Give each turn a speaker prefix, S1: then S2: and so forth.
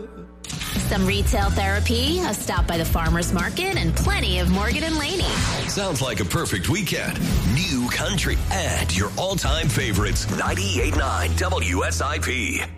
S1: Some retail therapy, a stop by the farmer's market, and plenty of Morgan and Laney.
S2: Sounds like a perfect weekend. New country and your all-time favorites. 98.9 WSIP.